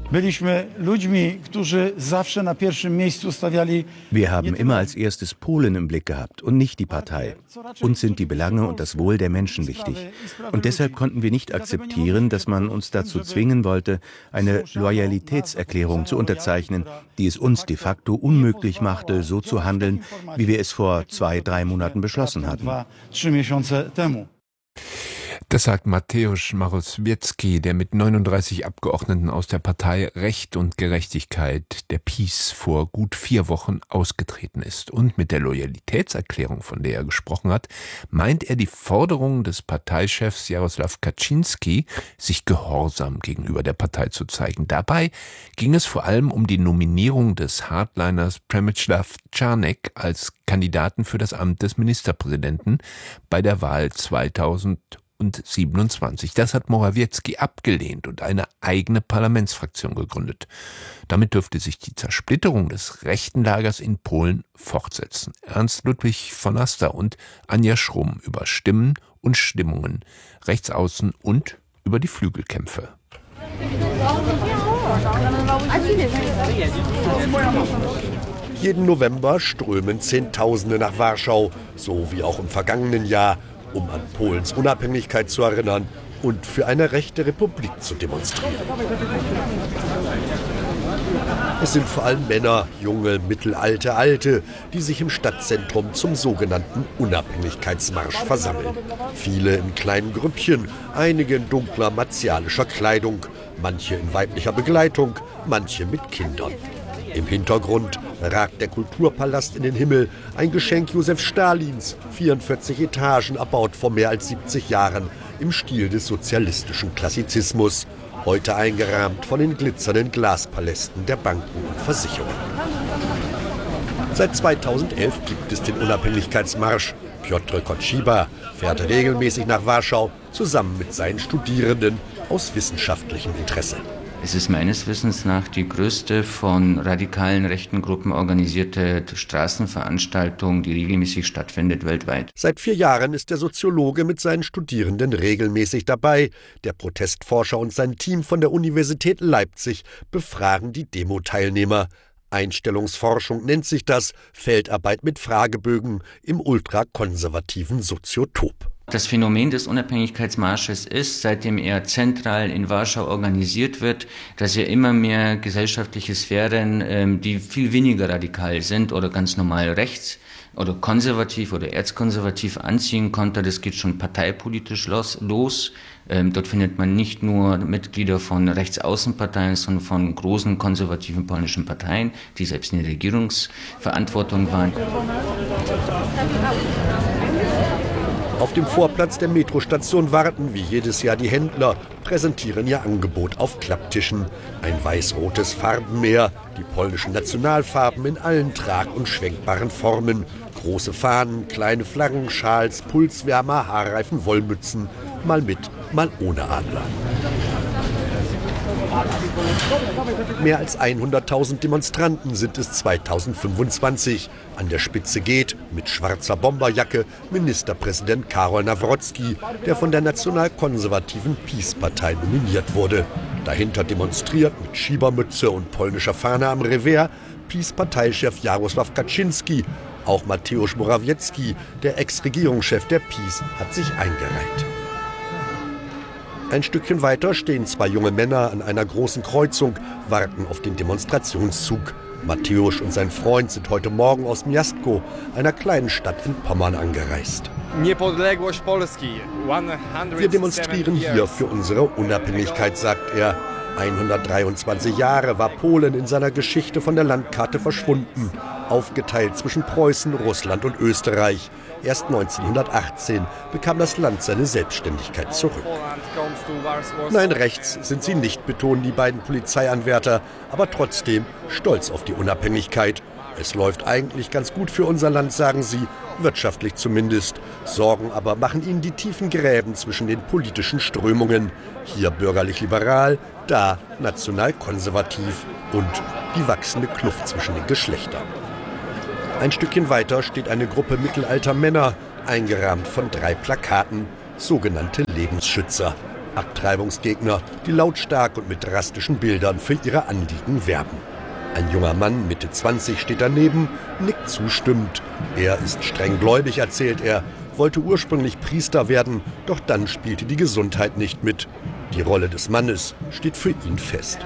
Wir haben immer als erstes Polen im Blick gehabt und nicht die Partei. Uns sind die Belange und das Wohl der Menschen wichtig. Und deshalb konnten wir nicht akzeptieren, dass man uns dazu zwingen wollte, eine Loyalitätserklärung zu unterzeichnen, die es uns de facto unmöglich machte, so zu handeln, wie wir es vor 2-3 Monaten beschlossen hatten. Das sagt Mateusz Morawiecki, der mit 39 Abgeordneten aus der Partei Recht und Gerechtigkeit, der PiS, vor gut 4 Wochen ausgetreten ist. Und mit der Loyalitätserklärung, von der er gesprochen hat, meint er die Forderung des Parteichefs Jarosław Kaczyński, sich gehorsam gegenüber der Partei zu zeigen. Dabei ging es vor allem um die Nominierung des Hardliners Przemysław Czarnek als Kandidaten für das Amt des Ministerpräsidenten bei der Wahl 2027. Das hat Morawiecki abgelehnt und eine eigene Parlamentsfraktion gegründet. Damit dürfte sich die Zersplitterung des rechten Lagers in Polen fortsetzen. Ernst Ludwig von Aster und Anja Schrumm über Stimmen und Stimmungen, Rechtsaußen und über die Flügelkämpfe. Jeden November strömen Zehntausende nach Warschau, so wie auch im vergangenen Jahr, um an Polens Unabhängigkeit zu erinnern und für eine rechte Republik zu demonstrieren. Es sind vor allem Männer, junge, mittelalte, alte, die sich im Stadtzentrum zum sogenannten Unabhängigkeitsmarsch versammeln. Viele in kleinen Grüppchen, einige in dunkler martialischer Kleidung, manche in weiblicher Begleitung, manche mit Kindern. Im Hintergrund ragt der Kulturpalast in den Himmel, ein Geschenk Josef Stalins, 44 Etagen, erbaut vor mehr als 70 Jahren im Stil des sozialistischen Klassizismus, heute eingerahmt von den glitzernden Glaspalästen der Banken und Versicherungen. Seit 2011 gibt es den Unabhängigkeitsmarsch. Piotr Kotschiba fährt regelmäßig nach Warschau, zusammen mit seinen Studierenden aus wissenschaftlichem Interesse. Es ist meines Wissens nach die größte von radikalen rechten Gruppen organisierte Straßenveranstaltung, die regelmäßig stattfindet weltweit. Seit 4 Jahren ist der Soziologe mit seinen Studierenden regelmäßig dabei. Der Protestforscher und sein Team von der Universität Leipzig befragen die Demo-Teilnehmer. Einstellungsforschung nennt sich das, Feldarbeit mit Fragebögen im ultrakonservativen Soziotop. Das Phänomen des Unabhängigkeitsmarsches ist, seitdem er zentral in Warschau organisiert wird, dass er immer mehr gesellschaftliche Sphären, die viel weniger radikal sind oder ganz normal rechts oder konservativ oder erzkonservativ anziehen konnte. Das geht schon parteipolitisch los. Dort findet man nicht nur Mitglieder von Rechtsaußenparteien, sondern von großen konservativen polnischen Parteien, die selbst in der Regierungsverantwortung waren. Auf dem Vorplatz der Metrostation warten wie jedes Jahr die Händler, präsentieren ihr Angebot auf Klapptischen. Ein weiß-rotes Farbenmeer, die polnischen Nationalfarben in allen trag- und schwenkbaren Formen. Große Fahnen, kleine Flaggen, Schals, Pulswärmer, Haarreifen, Wollmützen, mal mit, mal ohne Adler. Mehr als 100.000 Demonstranten sind es 2025. An der Spitze geht, mit schwarzer Bomberjacke, Ministerpräsident Karol Nawrocki, der von der nationalkonservativen PiS-Partei nominiert wurde. Dahinter demonstriert mit Schiebermütze und polnischer Fahne am Revers PiS-Parteichef Jarosław Kaczyński. Auch Mateusz Morawiecki, der Ex-Regierungschef der PiS, hat sich eingereiht. Ein Stückchen weiter stehen 2 junge Männer an einer großen Kreuzung, warten auf den Demonstrationszug. Mateusz und sein Freund sind heute Morgen aus Miasto, einer kleinen Stadt in Pommern, angereist. Wir demonstrieren hier für unsere Unabhängigkeit, sagt er. 123 Jahre war Polen in seiner Geschichte von der Landkarte verschwunden, aufgeteilt zwischen Preußen, Russland und Österreich. Erst 1918 bekam das Land seine Selbstständigkeit zurück. Nein, rechts sind sie nicht, betonen die beiden Polizeianwärter, aber trotzdem stolz auf die Unabhängigkeit. Es läuft eigentlich ganz gut für unser Land, sagen sie, wirtschaftlich zumindest. Sorgen aber machen ihnen die tiefen Gräben zwischen den politischen Strömungen. Hier bürgerlich-liberal, da national-konservativ und die wachsende Kluft zwischen den Geschlechtern. Ein Stückchen weiter steht eine Gruppe mittelalter Männer, eingerahmt von 3 Plakaten, sogenannte Lebensschützer. Abtreibungsgegner, die lautstark und mit drastischen Bildern für ihre Anliegen werben. Ein junger Mann, Mitte 20, steht daneben, nickt zustimmend. Er ist streng gläubig, erzählt er, wollte ursprünglich Priester werden, doch dann spielte die Gesundheit nicht mit. Die Rolle des Mannes steht für ihn fest.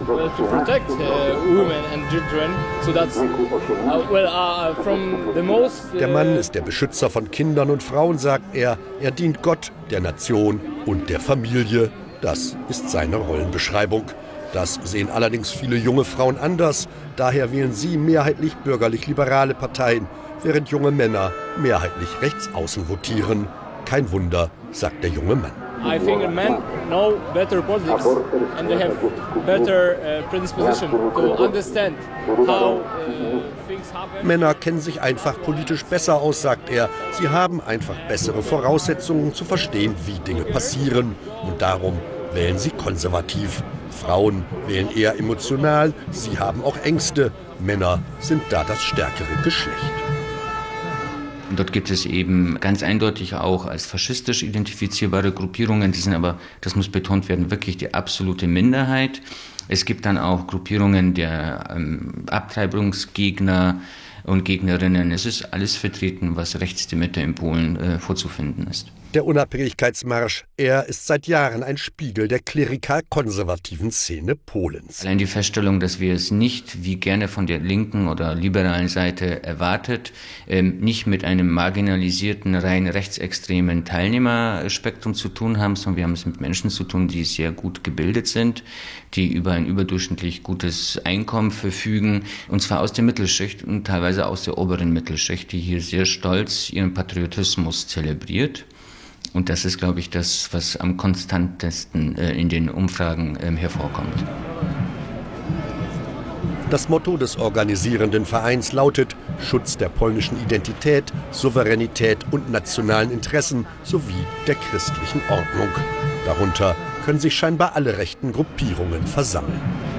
Der Mann ist der Beschützer von Kindern und Frauen, sagt er. Er dient Gott, der Nation und der Familie. Das ist seine Rollenbeschreibung. Das sehen allerdings viele junge Frauen anders. Daher wählen sie mehrheitlich bürgerlich-liberale Parteien, während junge Männer mehrheitlich rechtsaußen votieren. Kein Wunder, sagt der junge Mann. I think men know better politics and they have better predisposition to understand how things happen. Männer kennen sich einfach politisch besser aus, sagt er. Sie haben einfach bessere Voraussetzungen zu verstehen, wie Dinge passieren. Und darum wählen sie konservativ. Frauen wählen eher emotional, sie haben auch Ängste. Männer sind da das stärkere Geschlecht. Und dort gibt es eben ganz eindeutig auch als faschistisch identifizierbare Gruppierungen, die sind aber, das muss betont werden, wirklich die absolute Minderheit. Es gibt dann auch Gruppierungen der Abtreibungsgegner und Gegnerinnen. Es ist alles vertreten, was rechts der Mitte in Polen vorzufinden ist. Der Unabhängigkeitsmarsch, er ist seit Jahren ein Spiegel der klerikal-konservativen Szene Polens. Allein die Feststellung, dass wir es nicht, wie gerne von der linken oder liberalen Seite erwartet, nicht mit einem marginalisierten, rein rechtsextremen Teilnehmerspektrum zu tun haben, sondern wir haben es mit Menschen zu tun, die sehr gut gebildet sind, die über ein überdurchschnittlich gutes Einkommen verfügen, und zwar aus der Mittelschicht und teilweise aus der oberen Mittelschicht, die hier sehr stolz ihren Patriotismus zelebriert. Und das ist, glaube ich, das, was am konstantesten in den Umfragen hervorkommt. Das Motto des organisierenden Vereins lautet Schutz der polnischen Identität, Souveränität und nationalen Interessen sowie der christlichen Ordnung. Darunter können sich scheinbar alle rechten Gruppierungen versammeln.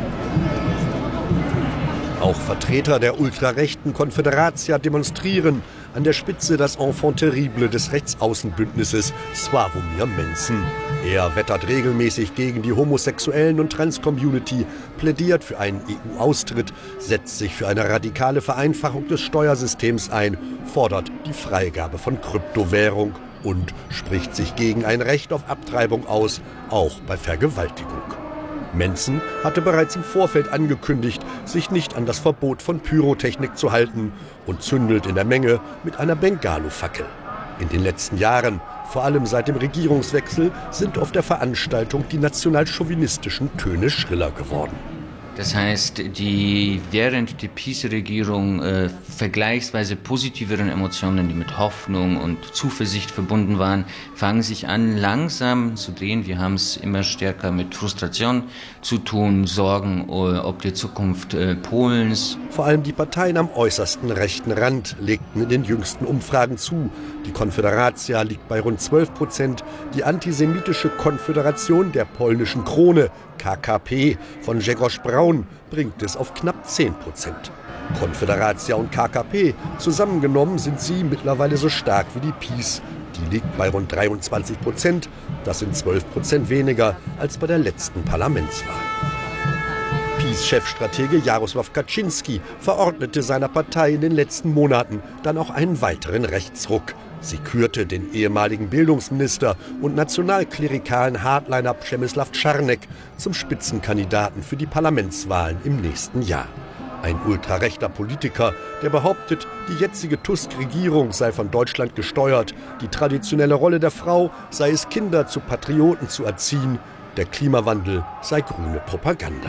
Auch Vertreter der ultrarechten Konfederacja demonstrieren, an der Spitze das Enfant terrible des Rechtsaußenbündnisses Sławomir Mencen. Er wettert regelmäßig gegen die Homosexuellen- und Trans-Community, plädiert für einen EU-Austritt, setzt sich für eine radikale Vereinfachung des Steuersystems ein, fordert die Freigabe von Kryptowährung und spricht sich gegen ein Recht auf Abtreibung aus, auch bei Vergewaltigung. Mencen hatte bereits im Vorfeld angekündigt, sich nicht an das Verbot von Pyrotechnik zu halten und zündelt in der Menge mit einer Bengalo-Fackel. In den letzten Jahren, vor allem seit dem Regierungswechsel, sind auf der Veranstaltung die nationalchauvinistischen Töne schriller geworden. Das heißt, die während der PiS-Regierung vergleichsweise positiveren Emotionen, die mit Hoffnung und Zuversicht verbunden waren, fangen sich an langsam zu drehen. Wir haben es immer stärker mit Frustration zu tun, Sorgen ob der Zukunft Polens. Vor allem die Parteien am äußersten rechten Rand legten in den jüngsten Umfragen zu. Die Konfederacja liegt bei rund 12%, die antisemitische Konföderation der polnischen Krone, KKP, von Grzegorz Braun, bringt es auf knapp 10%. Konföderacja und KKP, zusammengenommen sind sie mittlerweile so stark wie die PiS. Die liegt bei rund 23%, das sind 12% weniger als bei der letzten Parlamentswahl. PiS-Chefstratege Jarosław Kaczyński verordnete seiner Partei in den letzten Monaten dann auch einen weiteren Rechtsruck. Sie kürte den ehemaligen Bildungsminister und nationalklerikalen Hardliner Przemysław Czarnek zum Spitzenkandidaten für die Parlamentswahlen im nächsten Jahr. Ein ultrarechter Politiker, der behauptet, die jetzige Tusk-Regierung sei von Deutschland gesteuert, die traditionelle Rolle der Frau sei es, Kinder zu Patrioten zu erziehen, der Klimawandel sei grüne Propaganda.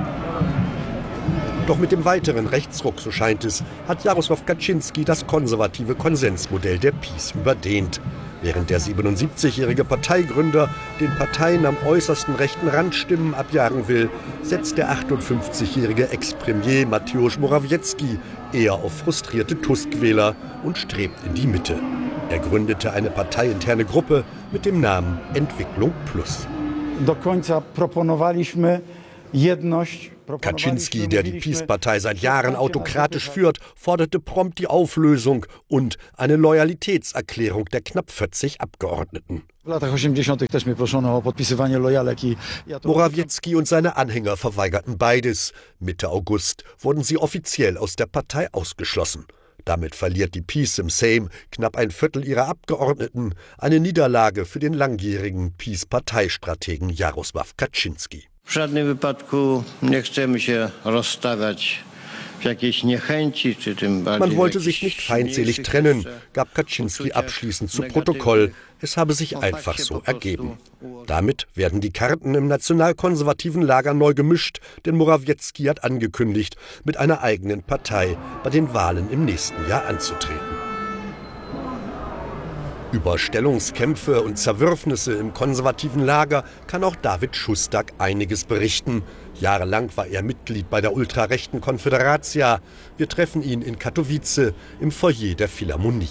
Doch mit dem weiteren Rechtsruck, so scheint es, hat Jarosław Kaczyński das konservative Konsensmodell der PiS überdehnt. Während der 77-jährige Parteigründer den Parteien am äußersten rechten Rand Stimmen abjagen will, setzt der 58-jährige Ex-Premier Mateusz Morawiecki eher auf frustrierte Tusk-Wähler und strebt in die Mitte. Er gründete eine parteiinterne Gruppe mit dem Namen Entwicklung Plus. Do końca proponowaliśmy Kaczynski, der die PiS-Partei seit Jahren autokratisch führt, forderte prompt die Auflösung und eine Loyalitätserklärung der knapp 40 Abgeordneten. Morawiecki und seine Anhänger verweigerten beides. Mitte August wurden sie offiziell aus der Partei ausgeschlossen. Damit verliert die PiS im Sejm knapp ein Viertel ihrer Abgeordneten, eine Niederlage für den langjährigen PiS-Parteistrategen Jarosław Kaczynski. W żadnym wypadku nie chcemy się rozstawać w jakiejś niechęci, czy tym bardziej. Man wollte sich nicht feindselig trennen, gab Kaczynski abschließend zu Protokoll. Es habe sich einfach so ergeben. Damit werden die Karten im nationalkonservativen Lager neu gemischt, denn Morawiecki hat angekündigt, mit einer eigenen Partei bei den Wahlen im nächsten Jahr anzutreten. Über Stellungskämpfe und Zerwürfnisse im konservativen Lager kann auch David Šustak einiges berichten. Jahrelang war er Mitglied bei der ultrarechten Konfederacja. Wir treffen ihn in Katowice im Foyer der Philharmonie.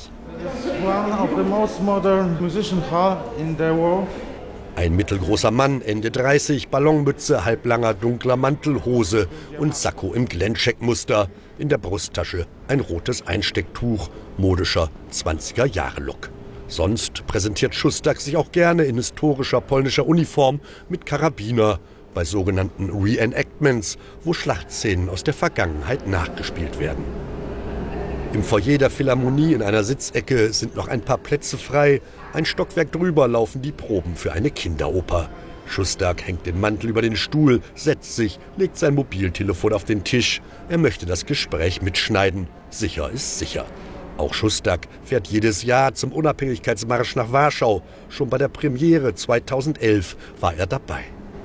Ein mittelgroßer Mann, Ende 30, Ballonmütze, halblanger dunkler Mantel, Hose und Sakko im Glencheck-Muster. In der Brusttasche ein rotes Einstecktuch, modischer 20er-Jahre-Look. Sonst präsentiert Šustak sich auch gerne in historischer polnischer Uniform mit Karabiner bei sogenannten Reenactments, wo Schlachtszenen aus der Vergangenheit nachgespielt werden. Im Foyer der Philharmonie in einer Sitzecke sind noch ein paar Plätze frei. Ein Stockwerk drüber laufen die Proben für eine Kinderoper. Šustak hängt den Mantel über den Stuhl, setzt sich, legt sein Mobiltelefon auf den Tisch. Er möchte das Gespräch mitschneiden. Sicher ist sicher. Auch Šustak fährt jedes Jahr zum Unabhängigkeitsmarsch nach Warschau. Schon bei der Premiere 2011 war er dabei.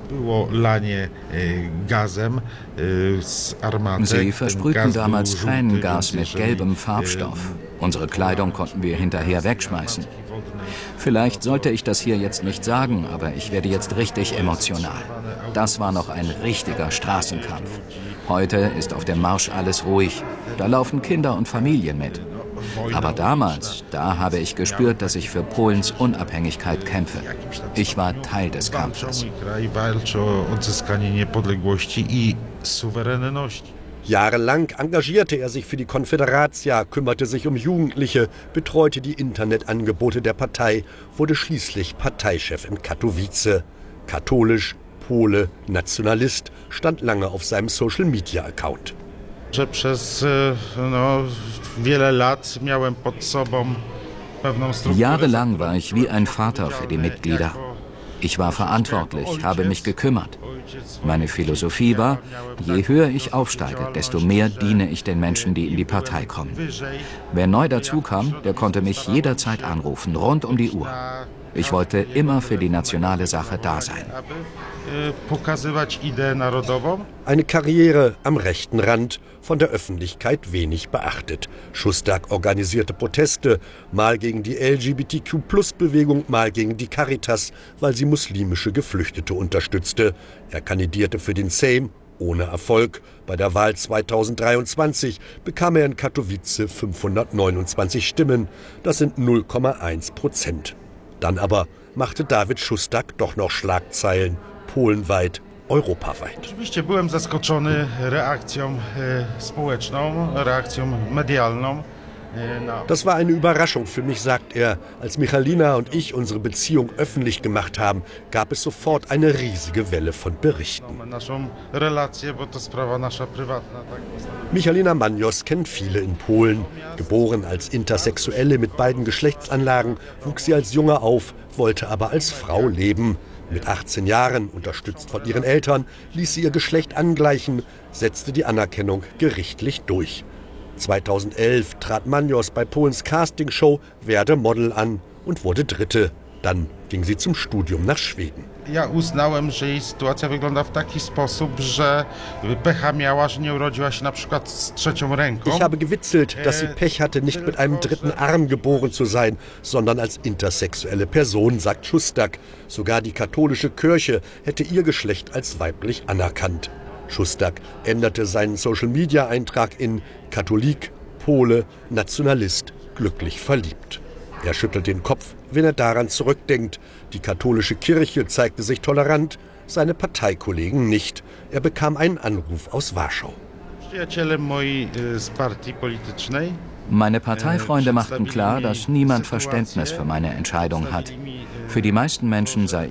Sie versprühten damals Tränengas mit gelbem Farbstoff. Unsere Kleidung konnten wir hinterher wegschmeißen. Vielleicht sollte ich das hier jetzt nicht sagen, aber ich werde jetzt richtig emotional. Das war noch ein richtiger Straßenkampf. Heute ist auf dem Marsch alles ruhig. Da laufen Kinder und Familien mit. Aber damals, da habe ich gespürt, dass ich für Polens Unabhängigkeit kämpfe. Ich war Teil des Kampfes. Jahrelang engagierte er sich für die Konfederacja, kümmerte sich um Jugendliche, betreute die Internetangebote der Partei, wurde schließlich Parteichef in Katowice. Katholisch, Pole, Nationalist, stand lange auf seinem Social-Media-Account. Jahrelang war ich wie ein Vater für die Mitglieder. Ich war verantwortlich, habe mich gekümmert. Meine Philosophie war, je höher ich aufsteige, desto mehr diene ich den Menschen, die in die Partei kommen. Wer neu dazukam, der konnte mich jederzeit anrufen, rund um die Uhr. Ich wollte immer für die nationale Sache da sein. Eine Karriere am rechten Rand, von der Öffentlichkeit wenig beachtet. Šustak organisierte Proteste, mal gegen die LGBTQ-Plus-Bewegung, mal gegen die Caritas, weil sie muslimische Geflüchtete unterstützte. Er kandidierte für den Sejm, ohne Erfolg. Bei der Wahl 2023 bekam er in Katowice 529 Stimmen. Das sind 0,1%. Dann aber machte David Šustak doch noch Schlagzeilen, polenweit, europaweit. Oczywiście byłem zaskoczony reakcją społeczną, reakcją medialną. Das war eine Überraschung für mich, sagt er. Als Michalina und ich unsere Beziehung öffentlich gemacht haben, gab es sofort eine riesige Welle von Berichten. Michalina Manios kennt viele in Polen. Geboren als Intersexuelle mit beiden Geschlechtsanlagen, wuchs sie als Junge auf, wollte aber als Frau leben. Mit 18 Jahren, unterstützt von ihren Eltern, ließ sie ihr Geschlecht angleichen, setzte die Anerkennung gerichtlich durch. 2011 trat Manios bei Polens Castingshow Werde Model an und wurde Dritte. Dann ging sie zum Studium nach Schweden. Ja uznałem, że jej sytuacja wygląda w taki sposób, że pecha miała, że nie urodziła się na przykład z trzecią ręką. Ich habe gewitzelt, dass sie Pech hatte, nicht mit einem dritten Arm geboren zu sein, sondern als intersexuelle Person, sagt Šustak. Sogar die katholische Kirche hätte ihr Geschlecht als weiblich anerkannt. Šustak änderte seinen Social-Media-Eintrag in Katholik, Pole, Nationalist, glücklich verliebt. Er schüttelt den Kopf, wenn er daran zurückdenkt. Die katholische Kirche zeigte sich tolerant, seine Parteikollegen nicht. Er bekam einen Anruf aus Warschau. Meine Parteifreunde machten klar, dass niemand Verständnis für meine Entscheidung hat. Für die meisten Menschen sei